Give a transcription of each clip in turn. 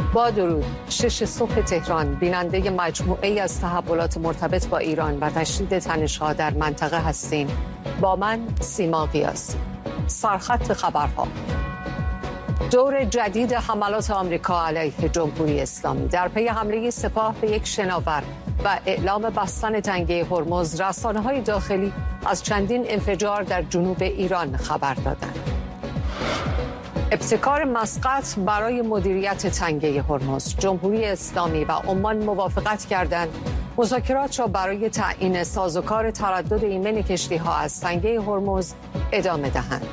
با درود. 6 صبح تهران بیننده مجموعه‌ای از تحولات مرتبط با ایران و تشدید تنش‌ها در منطقه هستیم. با من سیما قیاسی. سرخط خبرها. دور جدید حملات آمریکا علیه جمهوری اسلامی. در پی حمله سپاه به یک شناور و اعلام بستن تنگه هرمز، رسانه‌های داخلی از چندین انفجار در جنوب ایران خبر دادند. ابتکار مسقط برای مدیریت تنگه هرمز. جمهوری اسلامی و عمان موافقت کردند مذاکرات را برای تعیین سازوکار تردد ایمن کشتی‌ها از تنگه هرمز ادامه دهند.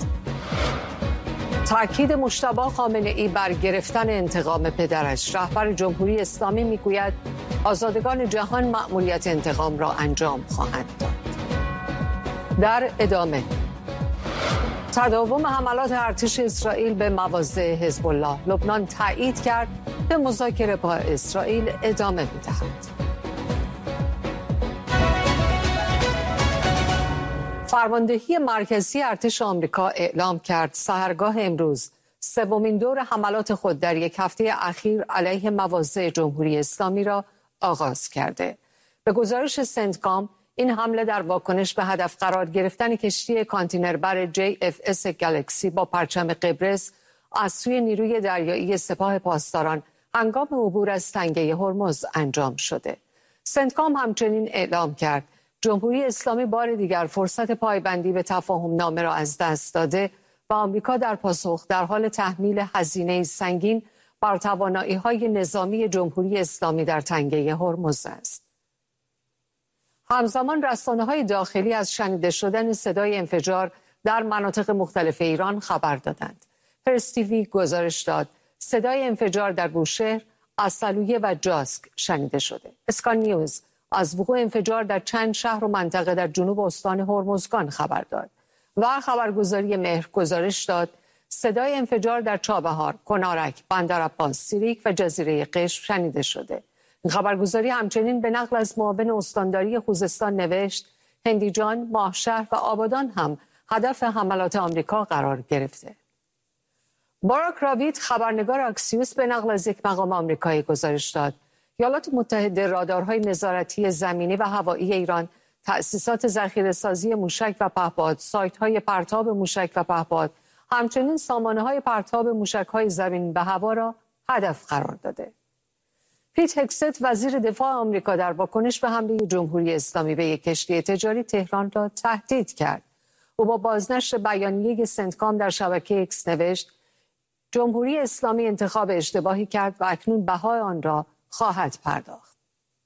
تأکید مجتبی خامنه‌ای بر گرفتن انتقام پدرش. رهبر جمهوری اسلامی میگوید آزادگان جهان مأموریت انتقام را انجام خواهند داد. در ادامه تداوم حملات ارتش اسرائیل به مواضع حزب الله. لبنان تایید کرد به مذاکره با اسرائیل ادامه می‌دهد. فرماندهی مرکزی ارتش آمریکا اعلام کرد سحرگاه امروز سومین دور حملات خود در یک هفته اخیر علیه مواضع جمهوری اسلامی را آغاز کرده. به گزارش سنتکام، این حمله در واکنش به هدف قرار گرفتن کشتی کانتینربر JFS گالاکسی با پرچم قبرس از سوی نیروی دریایی سپاه پاسداران هنگام عبور از تنگه هرمز انجام شده. سنتکام همچنین اعلام کرد جمهوری اسلامی بار دیگر فرصت پایبندی به تفاهم نامه را از دست داده و آمریکا در پاسخ در حال تحمیل هزینه سنگین بر توانایی‌های نظامی جمهوری اسلامی در تنگه هرمز است. همزمان رسانه‌های داخلی از شنیده شدن صدای انفجار در مناطق مختلف ایران خبر دادند. پرس تیوی گزارش داد صدای انفجار در بوشهر، اصلویه و جاسک شنیده شده. اسکان نیوز از وقوع انفجار در چند شهر و منطقه در جنوب استان هرمزگان خبر داد و خبرگزاری مهر گزارش داد صدای انفجار در چابهار، کنارک، بندرعباس، سیریک و جزیره قشم شنیده شده. این خبرگزاری همچنین به نقل از معاون استانداری خوزستان نوشت هندیجان، ماهشهر و آبادان هم هدف حملات آمریکا قرار گرفته. باراک راوید خبرنگار اکسیوس به نقل از یک مقام آمریکایی گزارش داد ایالات متحده رادارهای نظارتی زمینی و هوایی ایران، تأسیسات ذخیره‌سازی موشک و پهپاد، سایت‌های پرتاب موشک و پهپاد، همچنین سامانه‌های پرتاب موشک‌های زمین به هوا را هدف قرار داده. پیت هگست وزیر دفاع آمریکا در واکنش به حمله جمهوری اسلامی به یک کشتی تجاری تهران را تهدید کرد. او با بازنشر بیانیه سنتکام در شبکه اکس نوشت جمهوری اسلامی انتخاب اشتباهی کرد و اکنون بهای آن را خواهد پرداخت.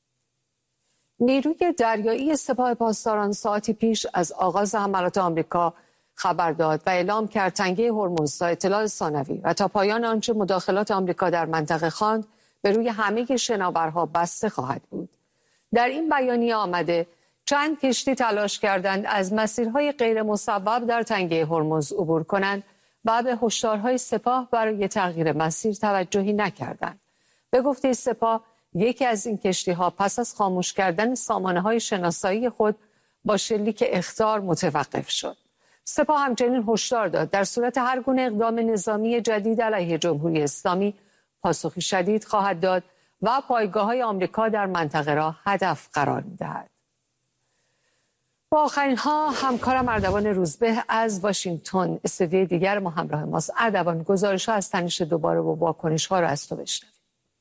نیروی دریایی سپاه پاسداران ساعتی پیش از آغاز حملات آمریکا خبر داد و اعلام کرد تنگه هرمز تا اطلاع ثانوی و تا پایان آنچه مداخلات آمریکا در منطقه خواند به روی همه شناورها بسته خواهد بود. در این بیانیه آمده چند کشتی تلاش کردند از مسیرهای غیر مصوب در تنگه هرمز عبور کنند و به هشدارهای سپاه برای تغییر مسیر توجهی نکردند. به گفته سپاه یکی از این کشتی‌ها پس از خاموش کردن سامانه‌های شناسایی خود با شلیک اخطار متوقف شد. سپاه همچنین هشدار داد در صورت هر گونه اقدام نظامی جدید علیه جمهوری اسلامی پاسخی شدید خواهد داد و پایگاه‌های آمریکا در منطقه را هدف قرار می‌دهد. با آخرین ها همکارم اردوان روزبه از واشنگتن استودیوی دیگر ما همراه ماست. اردوان، گزارش‌ها از تنش دوباره و واکنش‌ها را از تو بشنویم.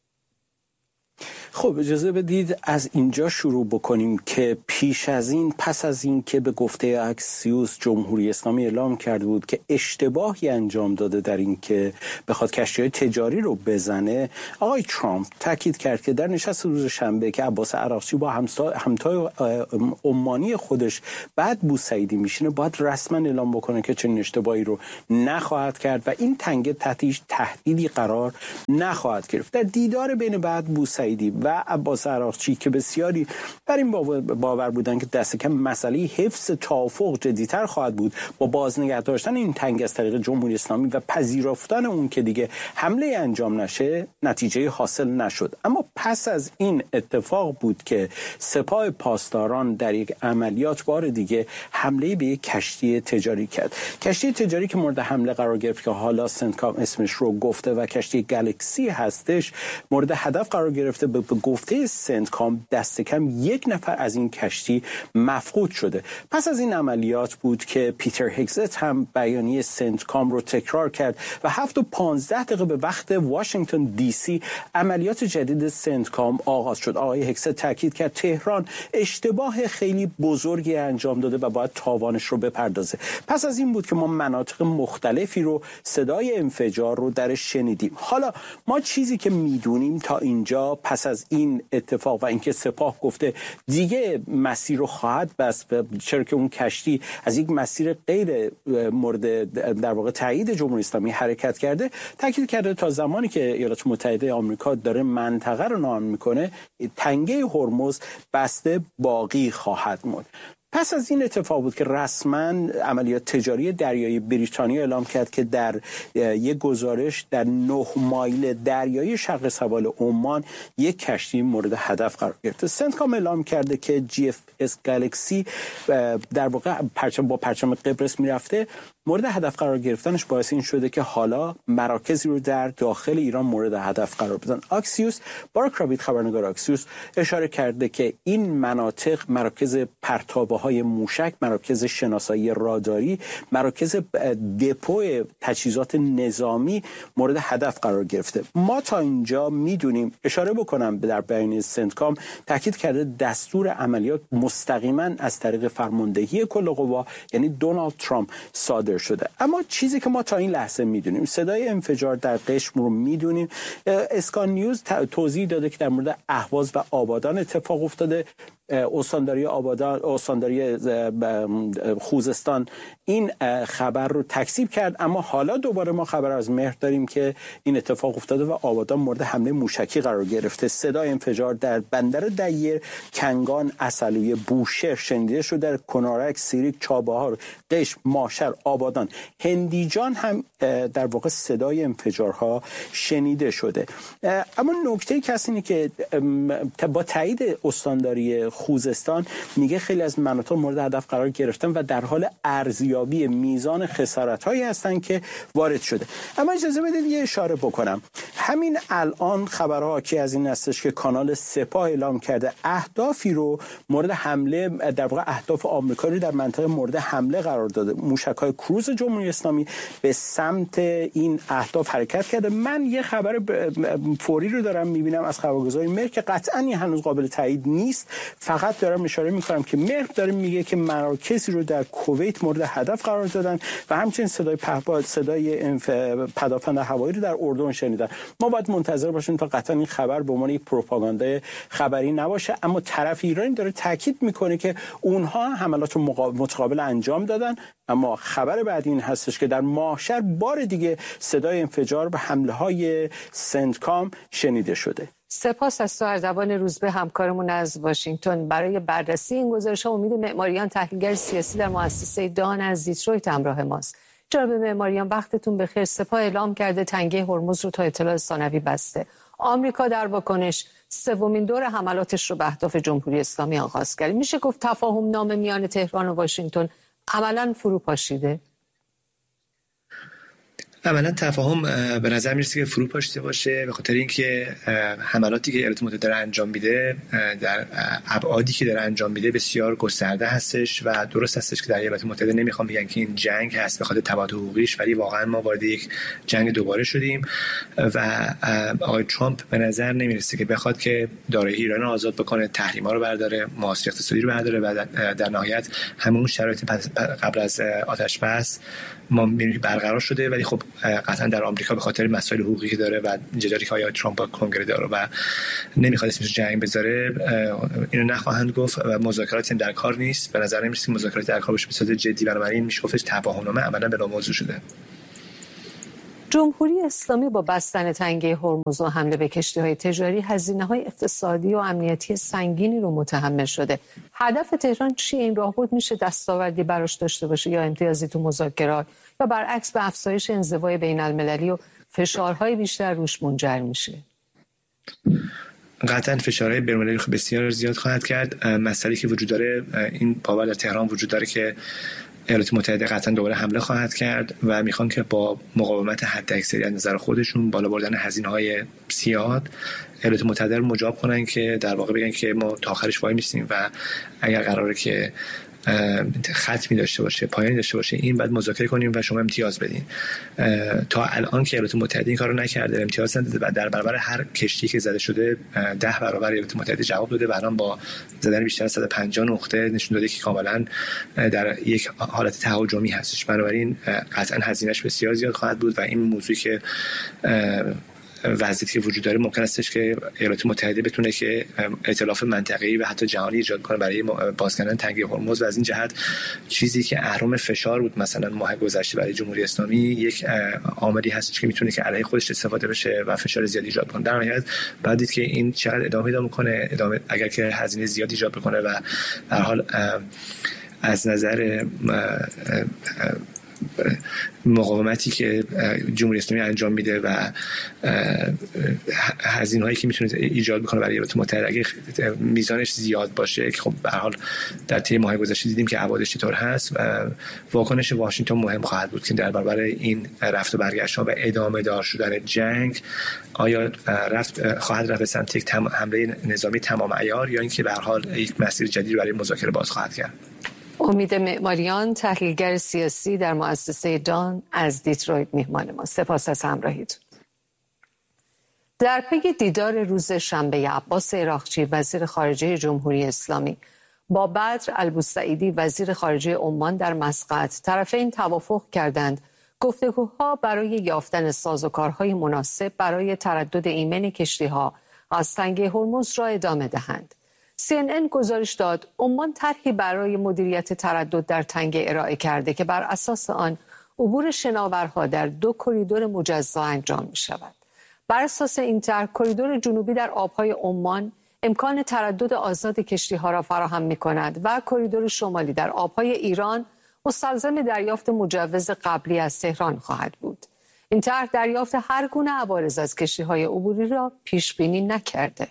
خب اجازه بدید از اینجا شروع بکنیم که پیش از این پس از این که به گفته اکسیوس جمهوری اسلامی اعلام کرده بود که اشتباهی انجام داده در این که بخواد کشتی‌های تجاری رو بزنه، آقای ترامپ تاکید کرد که در نشست روز شنبه که عباس عراقچی با همتای عمانی خودش بعد بوسعیدی میشینه باید رسما اعلام بکنه که چنین اشتباهی رو نخواهد کرد و این تنگه تحتیش تهدیدی قرار نخواهد گرفت. در دیدار بین بعد بوسعیدی و عباس عراقچی که بسیاری بر این باور بودن که دست کم مسئله حفظ توافق جدی‌تر خواهد بود با بازنگه داشتن این تنگ از طریق جمهوری اسلامی و پذیرفتن اون که دیگه حمله انجام نشه، نتیجه حاصل نشد. اما پس از این اتفاق بود که سپاه پاسداران در یک عملیات بار دیگه حمله به یک کشتی تجاری کرد. کشتی تجاری که مورد حمله قرار گرفت که حالا سنتکام اسمش رو گفته و کشتی گالاکسی هستش، مورد هدف قرار گرفته. به گفته سنتکام دست کم 1 نفر از این کشتی مفقود شده. پس از این عملیات بود که پیتر هگزت هم بیانیه سنتکام رو تکرار کرد و 7:15 به وقت واشنگتن دی سی عملیات جدید سنتکام آغاز شد. آقای هگزت تاکید کرد تهران اشتباه خیلی بزرگی انجام داده و باید تاوانش رو بپردازه. پس از این بود که ما مناطق مختلفی رو صدای انفجار رو درش شنیدیم. حالا ما چیزی که میدونیم تا اینجا پس از این اتفاق و اینکه سپاه گفته دیگه مسیر رو خواهد بست، چرا که اون کشتی از یک مسیر غیر مورد در واقع تایید جمهوری اسلامی حرکت کرده، تاکید کرده تا زمانی که ایالات متحده آمریکا داره منطقه رو نام میکنه تنگه هرمز بسته باقی خواهد موند. پس از این اتفاق بود که رسما عملیات تجاری دریایی بریتانیا اعلام کرد که در یک گزارش در 9 مایل دریایی شرق سواحل عمان یک کشتی مورد هدف قرار گرفته. سنتکام اعلام کرده که GFS گالاکسی در واقع با پرچم قبرس میرفته. مورد هدف قرار گرفتنش باعث این شده که حالا مراکزی رو در داخل ایران مورد هدف قرار بدن. آکسیوس، باراک راوید خبرنگار آکسیوس اشاره کرده که این مناطق مراکز پرتابه‌های موشک، مراکز شناسایی راداری، مراکز دپو تجهیزات نظامی مورد هدف قرار گرفته. ما تا اینجا میدونیم، اشاره بکنم در بیانیه سنتکام تاکید کرده دستور عملیات مستقیما از طریق فرماندهی کل قوا یعنی دونالد ترامپ صادر شده. اما چیزی که ما تا این لحظه میدونیم، صدای انفجار در قشم رو میدونیم. اسکان نیوز توضیح داده که در مورد اهواز و آبادان اتفاق افتاده. استانداری آبادان، استانداری خوزستان این خبر رو تکذیب کرد، اما حالا دوباره ما خبر از مهر داریم که این اتفاق افتاده و آبادان مورد حمله موشکی قرار گرفته. صدای انفجار در بندر دیر، کنگان، عسلویه، بوشهر شنیده شده. در کنارک، سیریک، چابهار، قشم، ماشر، آبادان، هندیجان هم در واقع صدای انفجارها شنیده شده. اما نکته کسی اینه که با تایید استانداری خوزستان میگه خیلی از مناطق مورد هدف قرار گرفتن و در حال ارزیابی میزان خسارت‌هایی هستن که وارد شده. اما اجازه بدید یه اشاره بکنم. همین الان خبرها حاکی از این هستش که کانال سپاه اعلام کرده اهدافی رو مورد حمله، در واقع اهداف آمریکایی رو در منطقه مورد حمله قرار داده. موشک‌های کروز جمهوری اسلامی به سمت این اهداف حرکت کرده. من یه خبر فوری رو دارم میبینم از خبرگزاری مهر که قطعاً هنوز قابل تایید نیست، فقط دارم اشاره میکنم که مهر داره میگه که مراکزی رو در کویت مورد هدف قرار دادن و همچنین صدای پدافند هوایی رو در اردن شنیدن. ما باید منتظر باشیم تا قطعا این خبر به عنوان یک پروپاگاندا خبری نباشه، اما طرف ایرانی داره تاکید میکنه که اونها حملات متقابل انجام دادن. اما خبر بعدی این هستش که در ماشر بار دیگه صدای انفجار و حمله های سنتکام شنیده شده. سپاس از تو اردوان روزبه، همکارمون از واشنگتن. برای بررسی این گزارش‌ها امید معماریان، تحلیلگر سیاسی در مؤسسه دان از دیترویت همراه ماست. جناب معماریان وقتتون بخیر. سپاه اعلام کرده تنگه هرمز رو تا اطلاع ثانوی بسته. آمریکا در واکنش سومین دور حملاتش رو به اهداف جمهوری اسلامی آغاز کرد. میشه گفت تفاهم نامه میان تهران و واشنگتن عملاً فرو پاشیده؟ عملا تفاهم به نظر میرسه که فرو پاشیده باشه، به خاطر اینکه حملاتی که ایالات متحده داره انجام میده در ابعادی که داره انجام میده بسیار گسترده هستش و درست هستش که در ایالات متحده نمیخوام بگن که این جنگ هست به خاطر تبعات حقوقیش، ولی واقعا ما وارد یک جنگ دوباره شدیم و آقای ترامپ به نظر نمیرسه که بخواد که دارایی ایران رو آزاد بکنه، تحریم‌ها رو برداره، محاصره اقتصادی رو برداره و در نهایت همون شرایط قبل از آتش بس ما می‌بینیم برقرار شده. ولی خب قطعا در آمریکا به خاطر مسائل حقوقی که داره و جدالی که آقای ترامپ با کنگره داره و نمیخواد اسمش جنگ بذاره، اینو نخواهند گفت و مذاکراتی هم در کار نیست. به نظر نمیرسه مذاکرات در کار باشه به صورت جدی، بنابراین میشه گفتش تفاهم نامه عملاً بلا موضوع شده. سپاس از تو اردوان روزبه، همکارمون از واشنگتن. جناب معماریان وقتتون بخیر. سپاه اعلام کرده تنگه هرمز رو تا اطلاع ثانوی بسته. آمریکا در واکنش سومین دور حملاتش رو به اهداف جمهوری اسلامی آغاز کرد. میشه گفت تفاهم نامه عملاً بلا موضوع شده. جمهوری اسلامی با بستن تنگه هرمز و حمله به کشتی‌های تجاری هزینه‌های اقتصادی و امنیتی سنگینی رو متحمل شده. هدف تهران چیه؟ این راهبرد میشه دستاوردی براش داشته باشه یا امتیازی تو مذاکرات یا برعکس به افزایش انزوای بین‌المللی و فشارهای بیشتر روش منجر میشه؟ قطعا فشارهای بین‌المللی بسیار زیاد خواهد کرد. مسئله که وجود داره، این باور در تهران وجود داره که ایالات متحده قطعا دوباره حمله خواهد کرد و میخوان که با مقاومت حداکثری از نظر خودشون، بالا بردن هزینه‌های زیاد، ایالات متحده رو مجاب کنن که در واقع بگن که ما تا آخرش وای میستیم و اگر قراره که ختمی داشته باشه، پایانی داشته باشه، این بعد مذاکره کنیم و شما امتیاز بدین. تا الان که ایالات متحده این کارو نکرده، امتیاز نداده و در برابر هر کشتی که زده شده 10 برابر ایالات متحده جواب داده و الان با زدن بیشتر از 150 نقطه نشون داده که کاملا در یک حالت تهاجمی هستش. بنابراین قطعا هزینه‌اش بسیار زیاد خواهد بود و این موضوعی که وضعیتی که وجود داره ممکن استش که ایالات متحده بتونه که ائتلاف منطقه‌ای و حتی جهانی ایجاد کنه برای باز کردن تنگه هرمز و از این جهت چیزی که اهرم فشار بود مثلا ماه گذشته برای جمهوری اسلامی یک عاملی هستش که میتونه که علیه خودش استفاده بشه و فشار زیادی ایجاد کنه. در نهایت بعد دید که این چقدر ادامه کنه، اگر که هزینه زیادی ایجاد بکنه و در حال از نظر مقاومتی که جمهوری اسلامی انجام میده و هزینه‌هایی که میتونه ایجاد بکنه برای ایالات متحده اگه میزانش زیاد باشه، که خب به هر حال در طی ماه گذشته دیدیم که ابعادش چطور هست، واکنش واشنگتن مهم خواهد بود که در برابر این رفت و برگشت‌ها و ادامه دار شدن جنگ آیا خواهد رفت سمت یک حمله نظامی تمام عیار یا اینکه به هر حال یک مسیر جدید برای مذاکره باز خواهد کرد. امید معماریان، تحلیلگر سیاسی در مؤسسه دان از دیترویت میهمان ما. سپاس از همراهیتون. در پی دیدار روز شنبه عباس عراقچی وزیر خارجه جمهوری اسلامی با بدر البوسعیدی وزیر خارجه عمان در مسقط، طرفین توافق کردند گفتگوها برای یافتن سازوکارهای مناسب برای تردد ایمن کشتی‌ها از تنگه هرمز را ادامه دهند. CNN گزارش داد عمان طرحی برای مدیریت تردد در تنگه ارائه کرده که بر اساس آن عبور شناورها در 2 کریدور مجزا انجام می شود. بر اساس این طرح کریدور جنوبی در آبهای عمان امکان تردد آزاد کشتی‌ها را فراهم می کند و کریدور شمالی در آبهای ایران مستلزم دریافت مجوز قبلی از تهران خواهد بود. این طرح دریافت هر گونه عوارض از کشتی‌های عبوری را پیش بینی نکرده.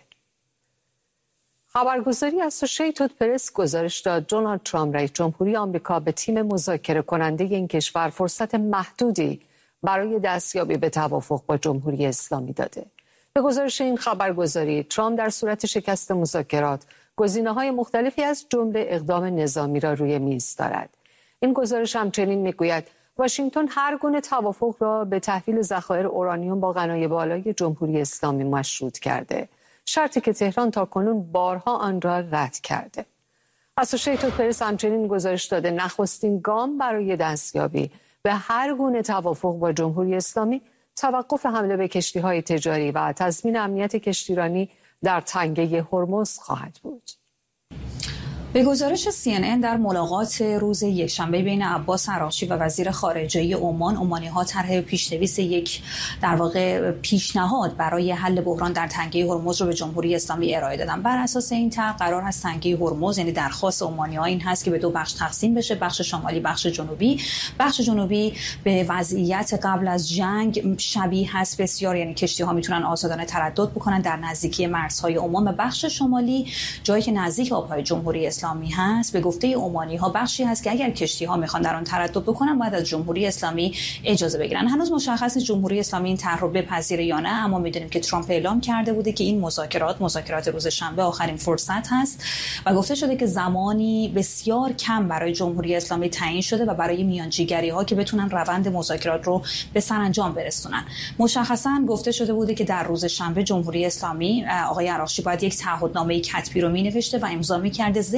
خبرگزاری اسوشییتد پرس گزارش داد دونالد ترامپ رئیس جمهوری آمریکا به تیم مذاکره کننده این کشور فرصت محدودی برای دستیابی به توافق با جمهوری اسلامی داده. به گزارش این خبرگزاری، ترامپ در صورت شکست مذاکرات گزینه‌های مختلفی از جمله اقدام نظامی را روی میز دارد. این گزارش همچنین میگوید واشنگتن هر گونه توافق را به تحویل ذخایر اورانیوم با غنای بالای جمهوری اسلامی مشروط کرده، شرطی که تهران تاکنون بارها آن را رد کرده. اسوشییتد پرس همچنین گزارش داده نخستین گام برای دستیابی به هر گونه توافق با جمهوری اسلامی توقف حمله به کشتی‌های تجاری و تضمین امنیت کشتیرانی در تنگه هرمز خواهد بود. به گزارش CNN در ملاقات روز یکشنبه بین عباس عراقچی و وزیر خارجه عمان، عمانی‌ها طرح پیشنویس یک در واقع پیشنهاد برای حل بحران در تنگه هرمز رو به جمهوری اسلامی ارائه دادن. بر اساس این طرح قرار است تنگه هرمز، یعنی درخواست عمانی‌ها این هست که به 2 بخش تقسیم بشه، بخش شمالی، بخش جنوبی. بخش جنوبی به وضعیت قبل از جنگ شبیه هست بسیار، یعنی کشتی‌ها میتونن آزادانه تردد بکنن در نزدیکی مرزهای عمان، و بخش شمالی جایی که نزدیک آب‌های جمهوری اسلامی هست، به گفته عمانی‌ها بخشی هست که اگر کشتی‌ها میخوان در آن تردد بکنن باید از جمهوری اسلامی اجازه بگیرن. هنوز مشخص نیست جمهوری اسلامی این طرح رو بپذیره یا نه، اما میدونیم که ترامپ اعلام کرده بوده که این مذاکرات روز شنبه آخرین فرصت هست و گفته شده که زمانی بسیار کم برای جمهوری اسلامی تعیین شده و برای میانجیگری‌ها که بتونن روند مذاکرات رو به سرانجام برسونن. مشخصاً گفته شده بوده که در روز شنبه جمهوری اسلامی آقای عراقچی باید یک تعهدنامه کتبی رو مینوشته و امضا می‌کرده، ضمن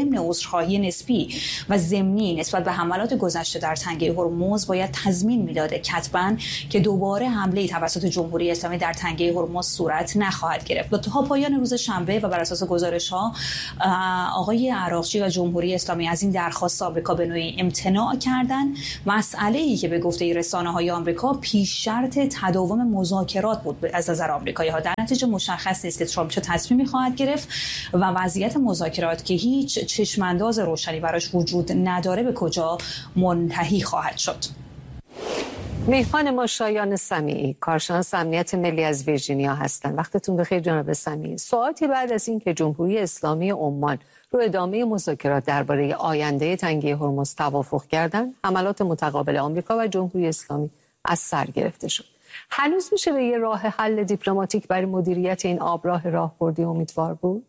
ضمن عذرخواهی نسبی و ضمنی نسبت به حملات گذشته در تنگه هرمز باید تضمین میداده کتباً که دوباره حمله توسط جمهوری اسلامی در تنگه هرمز صورت نخواهد گرفت. تا پایان روز شنبه و بر اساس گزارش‌ها آقای عراقچی و جمهوری اسلامی از این درخواست آمریکا به نوعی امتناع کردند. مسئله‌ای که به گفته رسانه‌های آمریکا پیش شرط تداوم مذاکرات بود از نظر آمریکایی‌ها. در نتیجه مشخص نیست که ترامپ چه تصمیمی خواهد گرفت و وضعیت مذاکرات که هیچ چشمانداز روشنی براش وجود نداره به کجا منتهی خواهد شد. مهمان ما شایان سمیعی، کارشناس امنیت ملی از ویرجینیا هستند. وقتتون بخیر جناب سمیعی. ساعتی بعد از اینکه جمهوری اسلامی عمان رو ادامه مذاکرات درباره آینده تنگه هرمز توافق کردند، حملات متقابل آمریکا و جمهوری اسلامی از سر گرفته شد. هنوز میشه به یه راه حل دیپلماتیک برای مدیریت این آبراه راهبردی امیدوار بود؟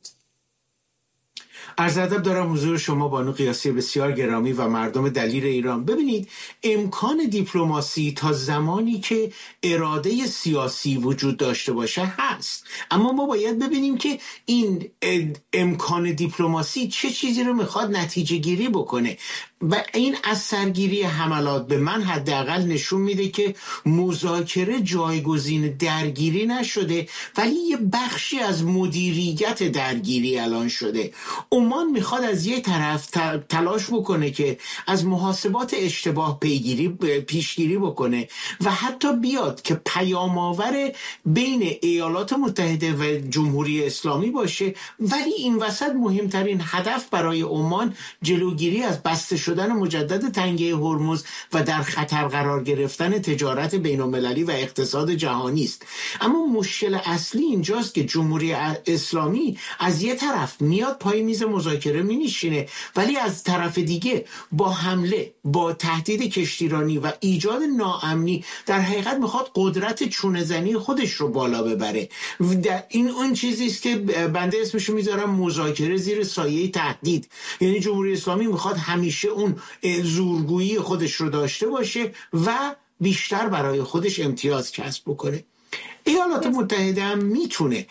عرض ادب دارم حضور شما بانو قیاسی بسیار گرامی و مردم دلیر ایران. ببینید، امکان دیپلماسی تا زمانی که اراده سیاسی وجود داشته باشه هست، اما ما باید ببینیم که این امکان دیپلماسی چه چیزی رو میخواد نتیجه گیری بکنه و این از سرگیری حملات به من حداقل نشون میده که مذاکره جایگزین درگیری نشده، ولی یه بخشی از مدیریت درگیری الان شده. عمان میخواد از یه طرف تلاش بکنه که از محاسبات اشتباه پیشگیری بکنه و حتی بیاد که پیام آور بین ایالات متحده و جمهوری اسلامی باشه، ولی این وسط مهمترین هدف برای عمان جلوگیری از بسته شدن مجدد تنگه هرمز و در خطر قرار گرفتن تجارت بین‌المللی و اقتصاد جهانی است. اما مشکل اصلی اینجاست که جمهوری اسلامی از یه طرف میاد پای میز مذاکره مینشینه، ولی از طرف دیگه با حمله، با تهدید کشتیرانی و ایجاد ناامنی در حقیقت میخواد قدرت چونه‌زنی خودش رو بالا ببره. این اون چیزی است که بنده اسمشو میذارم مذاکره زیر سایه تهدید. یعنی جمهوری اسلامی میخواد همیشه اون زورگویی خودش رو داشته باشه و بیشتر برای خودش امتیاز کسب بکنه. ایالات متحده هم میتونه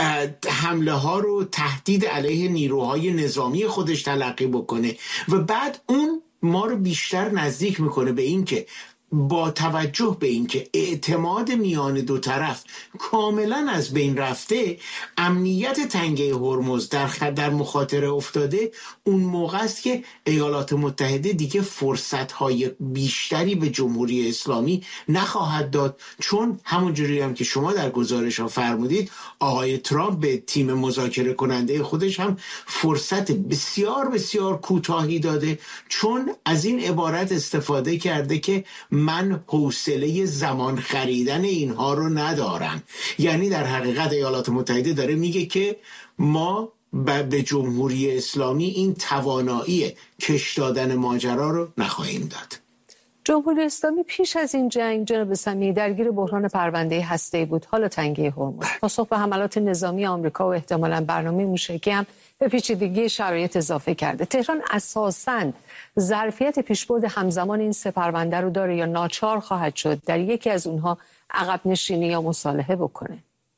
حمله ها رو تهدید علیه نیروهای نظامی خودش تلقی بکنه و بعد اون ما رو بیشتر نزدیک میکنه به این که با توجه به اینکه اعتماد میان دو طرف کاملا از بین رفته، امنیت تنگه هرمز در مخاطره افتاده، اون موقع است که ایالات متحده دیگه فرصت‌های بیشتری به جمهوری اسلامی نخواهد داد، چون همونجوری هم که شما در گزارش ها فرمودید، آقای ترامپ به تیم مذاکره کننده خودش هم فرصت بسیار بسیار کوتاهی داده، چون از این عبارت استفاده کرده که من حوصله زمان خریدن اینها رو ندارم. یعنی در حقیقت ایالات متحده داره میگه که ما به جمهوری اسلامی این توانایی کش دادن ماجرا رو نخواهیم داد. جمهوری اسلامی پیش از این جنگ جناب سمیعی درگیر بحران پرونده هسته‌ای بود، حالا تنگه هرمز. پاسخ به حملات نظامی آمریکا و احتمالاً برنامه موشکی هم به پیچیدگی شرایط اضافه کرده. تهران اساساً ظرفیت پیشبرد همزمان این سه پرونده رو داره یا ناچار خواهد شد در یکی از اونها عقب نشینی یا مصالحه بکنه؟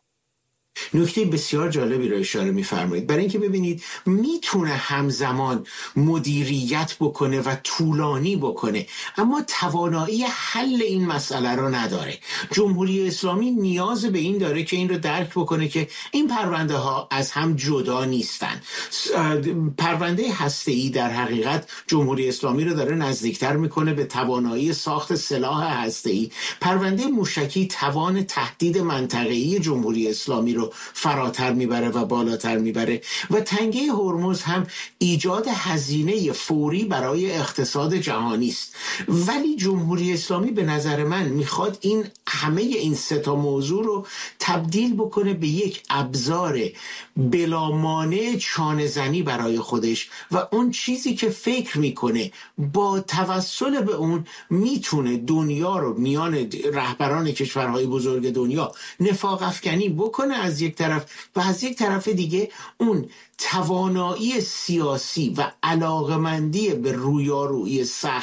نکته بسیار جالبی را اشاره می‌فرمایید. برای اینکه ببینید میتونه همزمان مدیریت بکنه و طولانی بکنه، اما توانایی حل این مسئله رو نداره. جمهوری اسلامی نیاز به این داره که این رو درک بکنه که این پرونده ها از هم جدا نیستن. پرونده هسته‌ای در حقیقت جمهوری اسلامی رو داره نزدیکتر میکنه به توانایی ساخت سلاح هسته‌ای. پرونده موشکی توان تهدید منطقه‌ای جمهوری اسلامی رو فراتر میبره و بالاتر میبره و تنگه هرمز هم ایجاد هزینه فوری برای اقتصاد جهانی است. ولی جمهوری اسلامی به نظر من میخواد این همه این سه تا موضوع رو تبدیل بکنه به یک ابزار بلا مانع چانه‌زنی برای خودش و اون چیزی که فکر میکنه با توسل به اون میتونه دنیا رو میان رهبران کشورهای بزرگ دنیا نفاق افکنی بکنه از یک طرف و از یک طرف دیگه اون توانایی سیاسی و علاقمندی به رویارویی سخت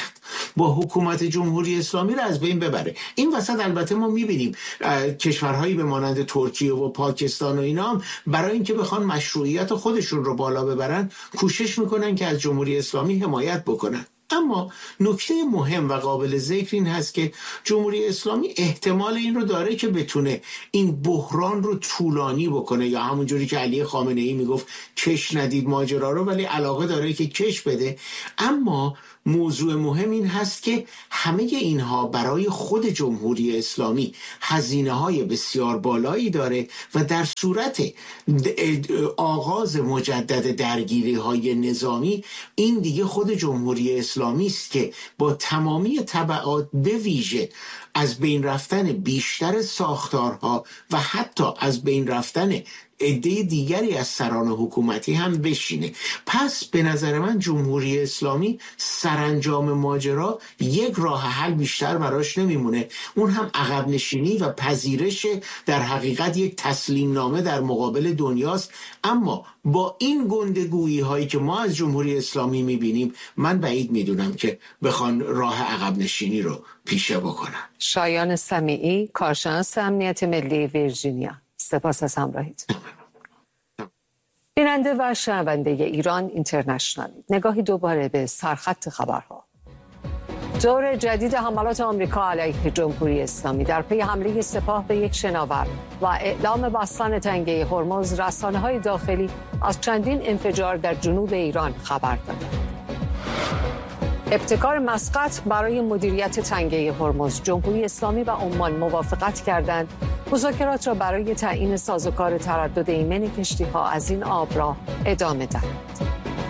با حکومت جمهوری اسلامی رو از بین ببره. این وسط البته ما میبینیم کشورهایی به مانند ترکیه و پاکستان و اینا هم برای اینکه بخوان مشروعیت خودشون رو بالا ببرن کوشش میکنن که از جمهوری اسلامی حمایت بکنن. اما نکته مهم و قابل ذکر این هست که جمهوری اسلامی احتمال این رو داره که بتونه این بحران رو طولانی بکنه، یا همونجوری که علی خامنه ای میگفت کش ندید ماجرا رو، ولی علاقه داره که کش بده. اما موضوع مهم این هست که همه اینها برای خود جمهوری اسلامی هزینه‌های بسیار بالایی داره و در صورت آغاز مجدد درگیری‌های نظامی این دیگه خود جمهوری اسلامی است که با تمامی تبعات به ویژه از بین رفتن بیشتر ساختارها و حتی از بین رفتن عده دیگری از سران حکومتی هم بشینه. پس به نظر من جمهوری اسلامی سرانجام ماجرا یک راه حل بیشتر براش نمیمونه، اون هم عقب نشینی و پذیرش در حقیقت یک تسلیم نامه در مقابل دنیاست. اما با این گندگویی هایی که ما از جمهوری اسلامی میبینیم من بعید میدونم که بخوان راه عقب نشینی رو پیشه بکنن. شایان سمیعی، کارشناس امنیت ملی ویرجینیا، سپاس از همراهیتون. بیننده و شنونده ایران اینترنشنال، نگاهی دوباره به سرخط خبرها. دور جدید حملات آمریکا علیه جمهوری اسلامی در پی حمله سپاه به یک شناور و اعلام بستن تنگه هرمز، رسانه‌های داخلی از چندین انفجار در جنوب ایران خبر دادند. ابتکار مسقط برای مدیریت تنگه هرمز، جمهوری اسلامی و عمان موافقت کردند مذاکرات را برای تعیین سازوکار تردد ایمن کشتی‌ها از این آبراه ادامه دهند.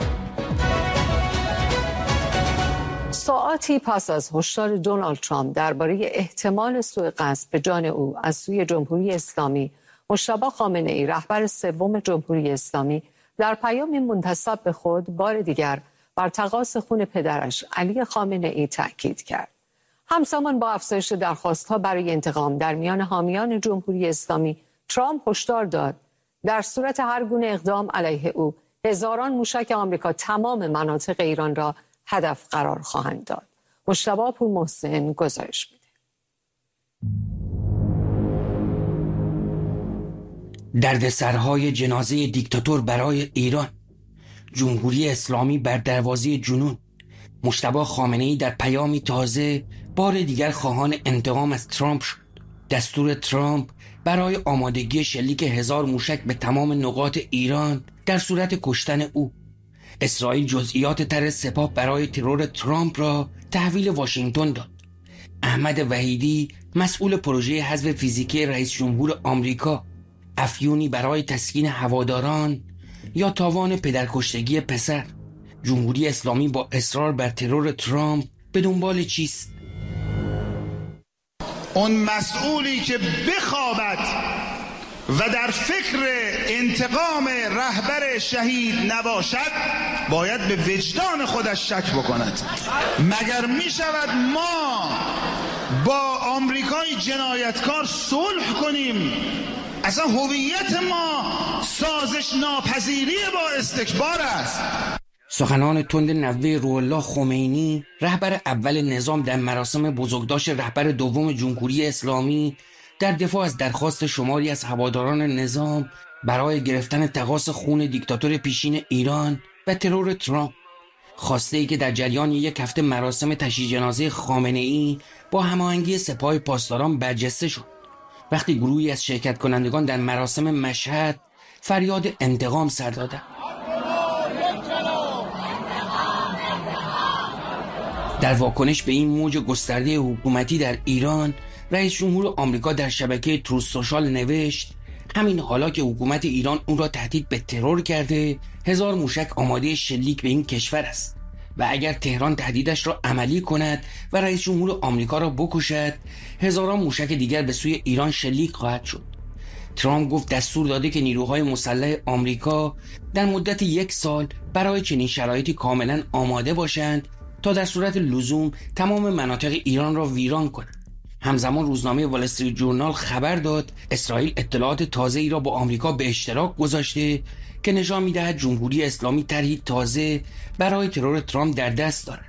ساعاتی پس از هشدار دونالد ترامپ درباره احتمال سوء قصد به جان او از سوی جمهوری اسلامی، مجتبی خامنه ای رهبر سوم جمهوری اسلامی در پیامی منتسب به خود بار دیگر بر تقاص خون پدرش علی خامنه ای تأکید کرد. همزمان با افزایش درخواست‌ها برای انتقام در میان حامیان جمهوری اسلامی، ترامپ هشدار داد در صورت هر گونه اقدام علیه او هزاران موشک آمریکا تمام مناطق ایران را هدف قرار خواهند داد. مجتبی پورمحسن گزارش میده. دردسرهای جنازه دیکتاتور برای ایران، جمهوری اسلامی بر دروازه جنون. مجتبی خامنه‌ای در پیامی تازه بار دیگر خواهان انتقام از ترامپ شد. دستور ترامپ برای آمادگی شلیک 1000 موشک به تمام نقاط ایران در صورت کشتن او. اسرائیل جزئیات طرح سپاه برای ترور ترامپ را تحویل واشنگتن داد. احمد وحیدی مسئول پروژه حذف فیزیکی رئیس جمهور آمریکا، افیونی برای تسکین هواداران یا تاوان پدرکشتگی پسر. جمهوری اسلامی با اصرار بر ترور ترامپ به دنبال چیست؟ اون مسئولی که بخوابد و در فکر انتقام رهبر شهید نباشد باید به وجدان خودش شک بکند. مگر می شود ما با آمریکای جنایتکار صلح کنیم؟ اصلا هویت ما سازش ناپذیری با استکبار است. سخنان تند نوه روح الله خمینی، رهبر اول نظام، در مراسم بزرگداشت رهبر دوم جمهوری اسلامی در دفاع از درخواست شماری از هواداران نظام برای گرفتن تقاص خون دیکتاتور پیشین ایران و ترور ترامپ، خواسته ای که در جریان یک هفته مراسم تشییع جنازه خامنه‌ای با هماهنگی سپاه پاسداران برجسته شد. وقتی گروهی از شرکت کنندگان در مراسم مشهد فریاد انتقام سر دادند. در واکنش به این موج گسترده حکومتی در ایران، رئیس جمهور آمریکا در شبکه تروث سوشال نوشت همین حالا که حکومت ایران اون را تهدید به ترور کرده، 1000 موشک آماده شلیک به این کشور است و اگر تهران تهدیدش را عملی کند و رئیس جمهور آمریکا را بکشد، هزاران موشک دیگر به سوی ایران شلیک خواهد شد. ترامپ گفت دستور داده که نیروهای مسلح آمریکا در مدت 1 سال برای چنین شرایطی کاملا آماده باشند تا در صورت لزوم تمام مناطق ایران را ویران کنند. همزمان روزنامه وال استریت جورنال خبر داد اسرائیل اطلاعات تازه‌ای را با آمریکا به اشتراک گذاشته که نشان می‌دهد جمهوری اسلامی طرحی تازه برای ترور ترامپ در دست دارد.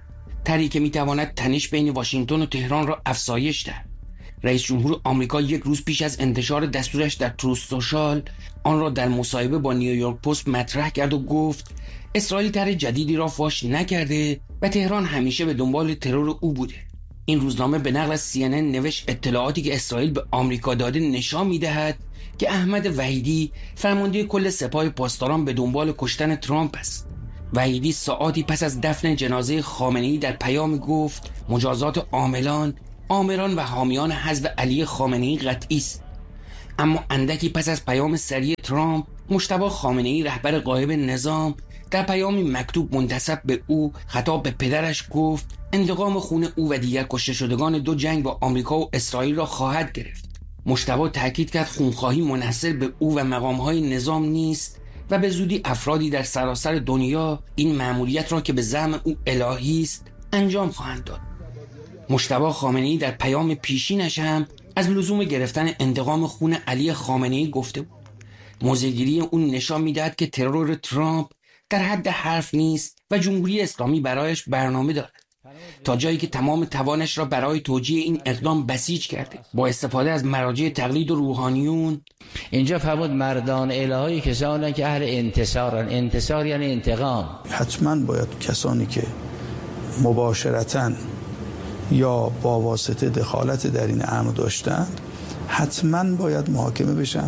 طرحی که میتواند تنش بین واشنگتن و تهران را افزایش دهد. رئیس جمهور آمریکا یک روز پیش از انتشار دستورش در تروث سوشال آن را در مصاحبه با نیویورک پست مطرح کرد و گفت اسرائیل طرح جدیدی را فاش نکرده و تهران همیشه به دنبال ترور او بوده. این روزنامه به نقل از CNN نوشت اطلاعاتی که اسرائیل به آمریکا داده نشان می‌دهد که احمد وحیدی فرمانده کل سپاه پاسداران به دنبال کشتن ترامپ است. وحیدی ساعاتی پس از دفن جنازه خامنه‌ای در پیام گفت مجازات عاملان، آمران و حامیان حزب علی خامنه‌ای قطعی است. اما اندکی پس از پیام سریع ترامپ، مجتبی خامنه‌ای رهبر غایب نظام در پیامی مکتوب منتسب به او خطاب به پدرش گفت انتقام خون او و دیگر کشته شدگان دو جنگ با آمریکا و اسرائیل را خواهد گرفت. مجتبی تاکید کرد خونخواهی منحصر به او و مقام‌های نظام نیست و به زودی افرادی در سراسر دنیا این مأموریت را که به زعم او الهی است انجام خواهند داد. مجتبی خامنه‌ای در پیام پیشینش هم از لزوم گرفتن انتقام خون علی خامنه‌ای گفته بود. موضع‌گیری اون نشان می‌دهد که ترور ترامپ در حد حرف نیست و جمهوری اسلامی برایش برنامه دارد، تا جایی که تمام توانش را برای توجیه این اقدام بسیج کرده با استفاده از مراجع تقلید و روحانیون. اینجا فرمود مردان الهی کسانی که اهل انتصارن. انتصار یعنی انتقام. حتما باید کسانی که مباشرتاً یا با واسطه دخالت در این امر داشتند حتما باید محاکمه بشن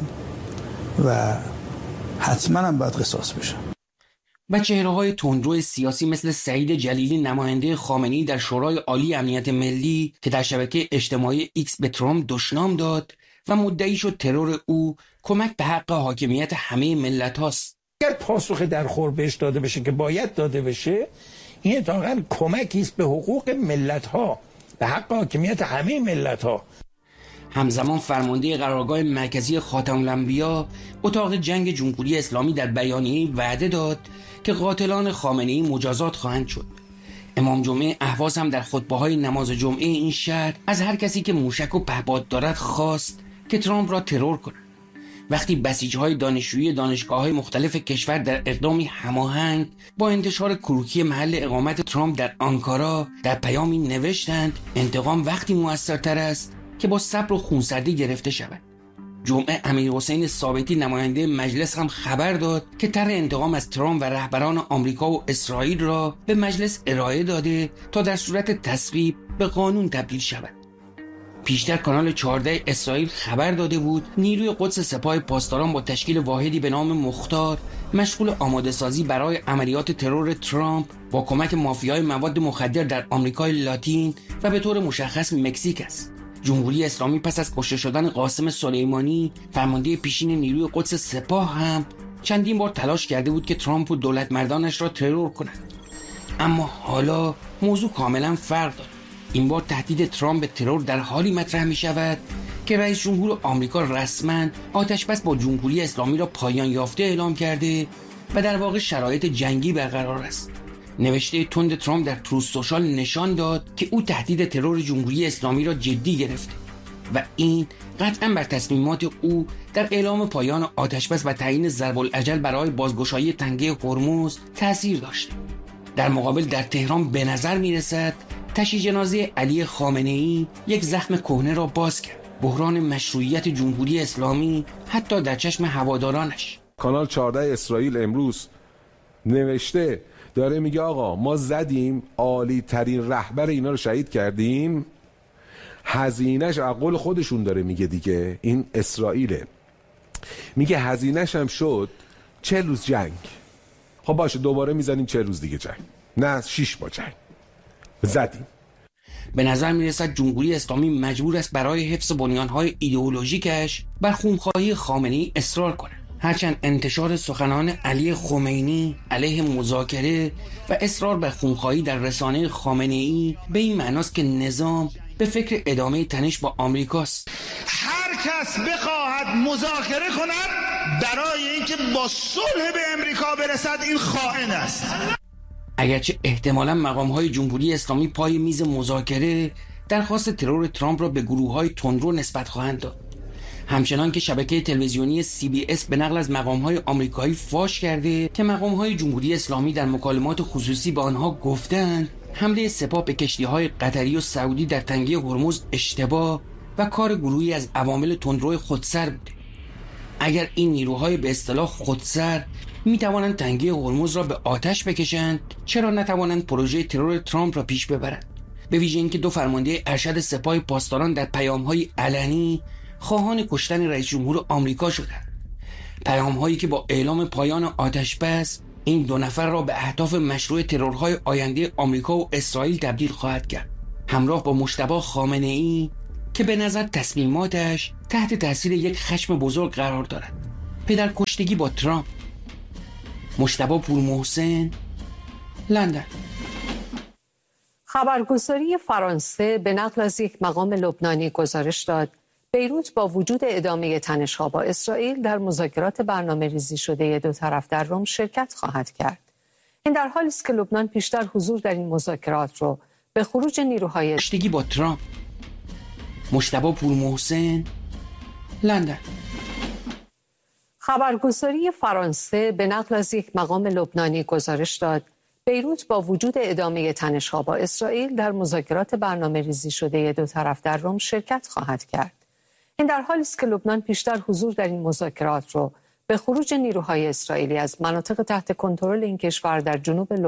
و حتما هم باید قصاص بشن. و چهره‌های تندرو سیاسی مثل سعید جلیلی نماینده خامنه‌ای در شورای عالی امنیت ملی که در شبکه اجتماعی ایکس به ترامپ دشنام داد و مدعی شد ترور او کمک به حق حاکمیت همه ملت هاست. اگر پاسخ درخور بهش داده بشه که باید داده بشه، این اتفاقاً کمکی است به حقوق ملت ها، به حق حاکمیت همه ملت ها. همزمان فرمانده قرارگاه مرکزی خاتم الانبیا اتاق جنگ جمهوری اسلامی در بیانیه‌ای وعده داد که قاتلان خامنه‌ای مجازات خواهند شد. امام جمعه اهواز هم در خطبه‌های نماز جمعه این شهر از هر کسی که موشک و پهپاد دارد خواست که ترامپ را ترور کند. وقتی بسیج‌های دانشجویی دانشگاه‌های مختلف کشور در اقدامی هماهنگ با انتشار کروکی محل اقامت ترامپ در آنکارا در پیامی نوشتند انتقام وقتی موثرتر است که با صبر و خونسردی گرفته شود. جمعه امیرحسین ثابتی نماینده مجلس هم خبر داد که طرح انتقام از ترامپ و رهبران آمریکا و اسرائیل را به مجلس ارائه داده تا در صورت تصویب به قانون تبدیل شود. پیشتر کانال 14 اسرائیل خبر داده بود نیروی قدس سپاه پاسداران با تشکیل واحدی به نام مختار مشغول آماده سازی برای عملیات ترور ترامپ با کمک مافیای مواد مخدر در آمریکای لاتین و به طور مشخص مکزیک است. جمهوری اسلامی پس از کشته شدن قاسم سلیمانی فرمانده پیشین نیروی قدس سپاه هم چندین بار تلاش کرده بود که ترامپ و دولت مردانش را ترور کند. اما حالا موضوع کاملا فرق دارد. این بار تهدید ترامپ به ترور در حالی مطرح می شود که رئیس جمهور آمریکا رسما آتش‌بس با جمهوری اسلامی را پایان یافته اعلام کرده و در واقع شرایط جنگی برقرار است. نوشته تند ترامپ در تروث سوشال نشان داد که او تهدید ترور جمهوری اسلامی را جدی گرفته و این قطعا بر تصمیمات او در اعلام پایان آتش‌بس و تعیین ضرب الاجل برای بازگشایی تنگه هرمز تأثیر داشته. در مقابل در تهران به نظر می رسد تشییع جنازه علی خامنه‌ای یک زخم کهنه را باز کرد. بحران مشروعیت جمهوری اسلامی حتی در چشم هوادارانش. کانال 14 اسرائیل امروز نوشته داره میگه آقا ما زدیم عالی ترین رهبر اینا رو شهید کردیم، هزینهش عقل خودشون داره میگه دیگه، این اسرائیله، میگه هزینهش هم شد 40 روز جنگ. خب باشه دوباره میزنیم 40 روز دیگه جنگ، نه 6 ماه جنگ زدیم. به نظر میرسد جمهوری اسلامی مجبور است برای حفظ بنیانهای ایدئولوژیکش بر خونخواهی خامنه‌ای اصرار کند. هرچند انتشار سخنان علی خمینی علیه مذاکره و اصرار بر خونخواهی در رسانه خامنه‌ای به این معناست که نظام به فکر ادامه تنش با آمریکاست. هر کس بخواهد مذاکره کند برای اینکه با صلح به امریکا برسد این خائن است. اگرچه احتمالاً مقام‌های جمهوری اسلامی پای میز مذاکره درخواست ترور ترامپ را به گروه‌های تندرو نسبت خواهند داد. همچنان که شبکه تلویزیونی CBS به نقل از مقام‌های آمریکایی فاش کرده که مقام‌های جمهوری اسلامی در مکالمات خصوصی با آنها گفتند حمله سپاه به کشتی‌های قطری و سعودی در تنگه هرمز اشتباه و کار گروهی از عوامل تندرو خودسر بوده. اگر این نیروهای به اصطلاح خودسر می توانند تنگه هرمز را به آتش بکشند، چرا نتوانند پروژه ترور ترامپ را پیش ببرند؟ به ویژه اینکه دو فرمانده ارشد سپاه پاسداران در پیام‌های علنی خواهان کشتن رئیس جمهور آمریکا شدند. پیام‌هایی که با اعلام پایان آتش‌بس این دو نفر را به اهداف مشروع ترورهای آینده آمریکا و اسرائیل تبدیل خواهد کرد، همراه با مجتبی خامنه‌ای که به نظر تصمیماتش تحت تاثیر یک خشم بزرگ قرار دارد. پدر کشتگی با ترامپ. مجتبی پورمحسن، لندن. خبرگزاری فرانسه به نقل از یک مقام لبنانی گزارش داد بیروت با وجود ادامه تنش‌ها با اسرائیل در مذاکرات برنامه‌ریزی شده دو طرف در روم شرکت خواهد کرد. این در حالی است که لبنان پیشتر حضور در این مذاکرات را به خروج نیروهای کشتگی با ترامپ. مجتبی پورمحسن، لندن. خبرگزاری فرانسه به نقل از یک مقام لبنانی گزارش داد بیروت با وجود ادامه تنش‌ها با اسرائیل در مذاکرات برنامه‌ریزی شده دو طرف در روم شرکت خواهد کرد. این در حالی است که لبنان پیشتر حضور در این مذاکرات را به خروج نیروهای اسرائیلی از مناطق تحت کنترل این کشور در جنوب